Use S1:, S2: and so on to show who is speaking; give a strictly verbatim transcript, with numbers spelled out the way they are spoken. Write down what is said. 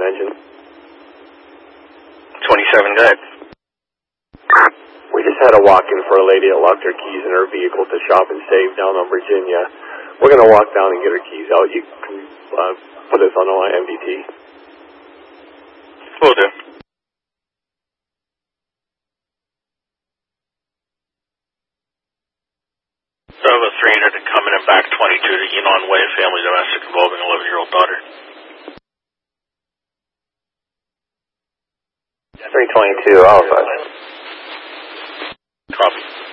S1: engine.
S2: twenty-seven, go ahead.
S1: We just had a walk-in for a lady that locked her keys in her vehicle to Shop and Save down on Virginia. We're going to walk down and get her keys out. You can uh, put us on M D T.
S2: Will do. Bravo three hundred coming in back twenty-two to Enon Way, family domestic involving eleven-year-old daughter.
S1: three twenty-two, Alpha.
S2: Copy.